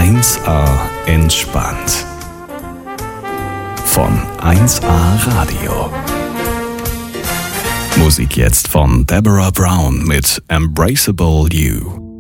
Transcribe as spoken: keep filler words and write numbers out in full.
eins A entspannt. Von eins A Radio. Musik jetzt von Deborah Brown mit Embraceable You.